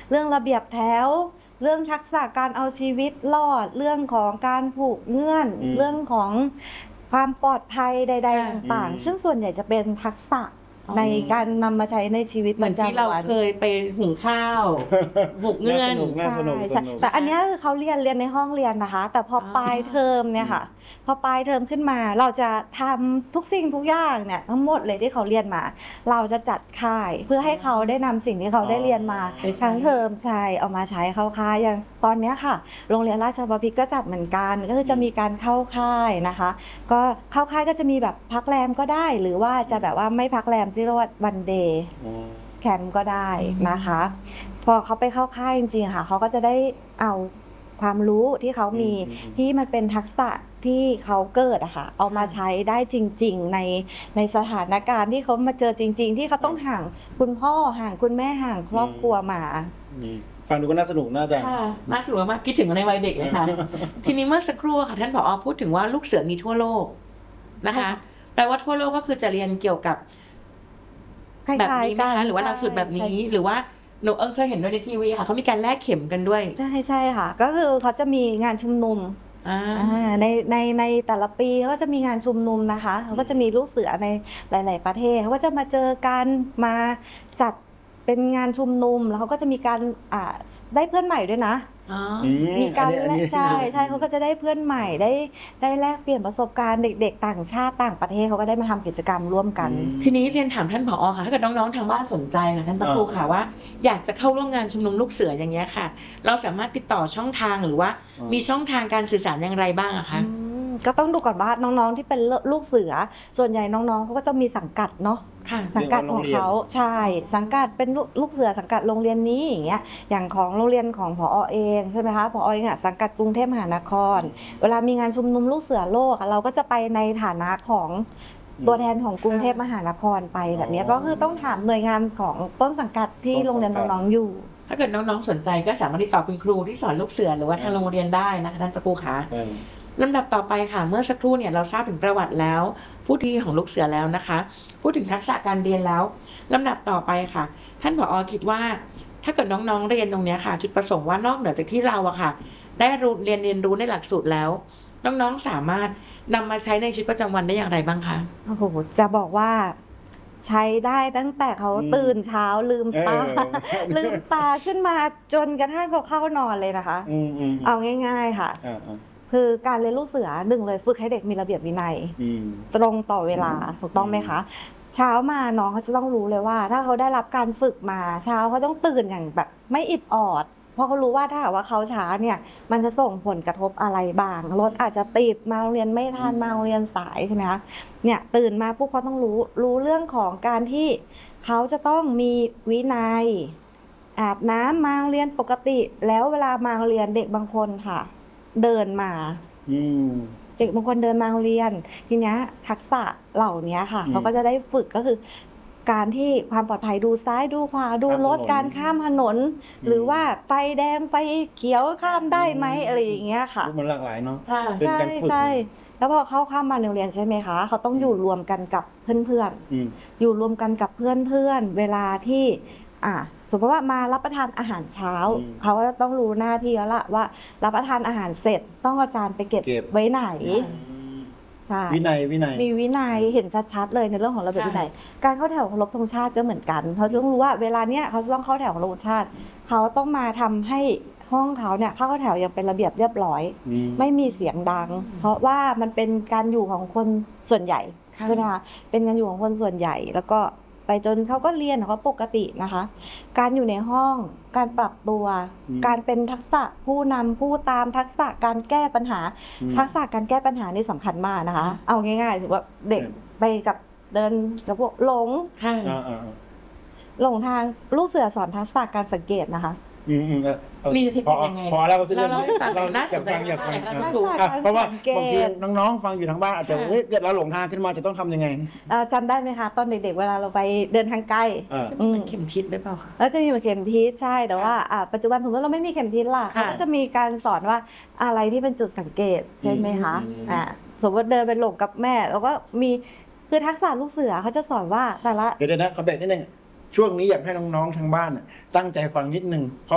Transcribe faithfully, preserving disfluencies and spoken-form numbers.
เรื่องระเบียบแถวเรื่องทักษะการเอาชีวิตรอดเรื่องของการผูกเงื่อนเรื่องของความปลอดภัยใดๆต่างๆซึ่งส่วนใหญ่จะเป็นทักษะในการนำมาใช้ในชีวิตเหมือนที่เราเคยไปหุงข้าวผูกเงื่อนใช่แต่อันนี้คือเขาเรียนเรียนในห้องเรียนนะคะแต่พอปลายเทอมเนี่ยค่ะพอปลายเทอมขึ้นมาเราจะทำทุกสิ่งทุกอย่างเนี่ยทั้งหมดเลยที่เขาเรียนมาเราจะจัดค่ายเพื่อให้เขาได้นำสิ่งที่เขาได้เรียนมาทั้งเทอมใช่เอามาใช้เข้าค่ายอย่างตอนนี้ค่ะโรงเรียนราชบพิตรก็จัดเหมือนกันก็คือจะมีการเข้าค่ายนะคะก็เข้าค่ายก็จะมีแบบพักแรมก็ได้หรือว่าจะแบบว่าไม่พักแรมที่เรียกว่าวันเดย์แคมป์ก็ได้นะคะพอเขาไปเข้าค่ายจริงๆค่ะเขาก็จะได้เอาความรู้ที่เขามีที่มันเป็นทักษะที่เขาเกิดอะค่ะเอามาใช้ได้จริงๆในในสถานการณ์ที่เขามาเจอจริงๆที่เขาต้องห่างคุณพ่อห่างคุณแม่ห่างครอบครัวมาฟังดูก็น่าสนุกน่าจะน่าสนุกมากคิดถึงในวัยเด็กเลยค่ะ ทีนี้เมื่อสักครู่ค่ะท่านผอ.พูดถึงว่าลูกเสือมีทั่วโลกนะคะแปลว่าทั่วโลกก็คือจะเรียนเกี่ยวกับแบบนี้ไหมคะหรือว่าหลักสูตรแบบนี้หรือว่าหนูเอิงเคยเห็นด้วยในทีวีค่ะเขามีการแลกเข็มกันด้วยใช่ใช่ค่ะก็คือเขาจะมีงานชุมนุมในในในแต่ละปีเขาก็จะมีงานชุมนุมนะคะเขาก็จะมีลูกเสือในหลายๆประเทศเขาก็จะมาเจอกันมาจัดเป็นงานชุมนุมแล้วเขาก็จะมีการอ่าได้เพื่อนใหม่ด้วยนะมีการใช่ใช่เขาก็จะได้เพื่อนใหม่ได้ได้แลกเปลี่ยนประสบการณ์เด็กๆต่างชาติต่างประเทศเขาก็ได้มาทำกิจกรรมร่วมกันทีนี้เรียนถามท่านผอ.ค่ะถ้าเกิดน้องๆทางบ้านสนใจค่ะท่านครูค่ะว่าอยากจะเข้าร่วมงานชุมนุมลูกเสืออย่างเงี้ยค่ะเราสามารถติดต่อช่องทางหรือว่ามีช่องทางการสื่อสารอย่างไรบ้างอะคะก็ต้องดูก่อนว่าน้องๆที่เป็นลูกเสือส่วนใหญ่น้องๆเขาก็ต้องมีสังกัดเนาะสังกัดของเขาใช่สังกัดเป็นลูกเสือสังกัดโรงเรียนนี้อย่างเงี้ยอย่างของโรงเรียนของผอ.เองใช่ไหมคะผอ.เองอะสังกัดกรุงเทพมหานครเวลามีงานชุมนุมลูกเสือโลกเราก็จะไปในฐานะของตัวแทนของกรุงเทพมหานครไปแบบนี้ก็คือต้องถามหน่วยงานของต้นสังกัดที่โรงเรียนน้องๆอยู่ถ้าเกิดน้องๆสนใจก็สามารถติดต่อคุณครูที่สอนลูกเสือหรือว่าทางโรงเรียนได้นะคะท่านครูคะลำดับต่อไปค่ะเมื่อสักครู่เนี่ยเราทราบถึงประวัติแล้วผู้ที่ของลูกเสือแล้วนะคะพูดถึงทักษะการเรียนแล้วลำดับต่อไปค่ะท่านผอ.คิดว่าถ้าเกิดน้องๆเรียนตรงนี้ค่ะจุดประสงค์ว่านอกเหนือจากที่เราอะค่ะได้เรียนเรียนรู้ในหลักสูตรแล้วน้องๆสามารถนำมาใช้ในชีวิตประจำวันได้อย่างไรบ้างคะโอ้โหจะบอกว่าใช้ได้ตั้งแต่เขาตื่นเช้าลืมตาลืมตาขึ้นมาจนกระทั่งเขาเข้านอนเลยนะคะเอาง่ายๆค่ะคือการเรียนลูกเสือหนึ่งเลยฝึกให้เด็กมีระเบียบวินัยตรงต่อเวลาถูกต้องไหมคะเช้ามาน้องเขาจะต้องรู้เลยว่าถ้าเขาได้รับการฝึกมาเช้าเขาต้องตื่นอย่างแบบไม่อิดออดเพราะเขารู้ว่าถ้าหากว่าเขาช้าเนี่ยมันจะส่งผลกระทบอะไรบ้างรถอาจจะติดมาโรงเรียนไม่ทันมาโรงเรียนสายใช่ไหมคะเนี่ยตื่นมาปุ๊บเขาต้องรู้รู้เรื่องของการที่เขาจะต้องมีวินัยอาบน้ำมาโรงเรียนปกติแล้วเวลามาโรงเรียนเด็กบางคนค่ะเดินมาเด็กบางคนเดินมาโรงเรียนทีนี้ทักษะเหล่านี้ค่ะเขาก็จะได้ฝึกก็คือการที่ความปลอดภัยดูซ้ายดูขวาดูรถการข้ามถนนหรือว่าไฟแดงไฟเขียวข้ามได้ไหมอะไรอย่างเงี้ยค่ะมันหลากหลายเนาะใช่ใช่แล้วพอเข้าข้ามมาโรงเรียนใช่ไหมคะเขาต้องอยู่รวมกันกับเพื่อนๆอยู่รวมกันกับเพื่อนๆเวลาที่อ่ะสมมติว่ามารับประทานอาหารเช้าเขาก็ต้องรู้หน้าที่แล้วล่ะว่ารับประทานอาหารเสร็จต้องเอาจานไปเก็บไว้ไหนวินัยวินัยมีวินัยเห็นชัดๆเลยในเรื่องของระเบียบวินัยการเข้าแถวเคารพธงชาติก็เหมือนกันเขาต้องรู้ว่าเวลาเนี้ยเขาต้องเข้าแถวเคารพธงชาติเขาต้องมาทำให้ห้องเขาเนี่ยเข้าแถวยังเป็นระเบียบเรียบร้อยไม่มีเสียงดังเพราะว่ามันเป็นการอยู่ของคนส่วนใหญ่ใช่ไหมคะเป็นการอยู่ของคนส่วนใหญ่แล้วก็ไปจนเขาก็เรียนเขาปกตินะคะการอยู่ในห้องการปรับตัวการเป็นทักษะผู้นำผู้ตามทักษะการแก้ปัญหาทักษะการแก้ปัญหานี่สำคัญมากนะคะเอาง่ายๆถือว่าเด็กไปกับเดินกับพวกหลงหลงทางลูกเสือสอนทักษะการสังเกตนะคะนี่จะเป็นยังไงพอแล้วเราเราอยากฟังอยากฟังเพราะว่าบางทีน้องๆฟังอยู่ทางบ้านอาจจะเฮ้ยเกิดเราหลงทางขึ้นมาจะต้องทำยังไงจำได้ไหมคะตอนเด็กๆเวลาเราไปเดินทางไกลเข็มทิศได้เปล่าคะแล้วจะมีเข็มทิศใช่แต่ว่าปัจจุบันสมมติเราไม่มีเข็มทิศล่ะเขาก็จะมีการสอนว่าอะไรที่เป็นจุดสังเกตใช่ไหมคะสมมติเดินไปหลงกับแม่แล้วก็มีคือทักษะลูกเสือเขาจะสอนว่าแต่ละเดี๋ยวนะขอแบ่งนิดนึงช่วงนี้อยากให้น้องๆทางบ้านตั้งใจฟังนิดนึง